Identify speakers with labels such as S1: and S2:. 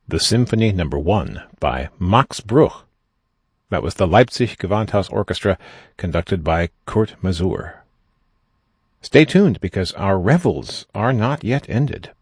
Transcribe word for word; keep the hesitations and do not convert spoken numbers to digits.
S1: the Symphony Number One by Max Bruch. That was the Leipzig Gewandhaus Orchestra, conducted by Kurt Masur. Stay tuned, because our revels are not yet ended.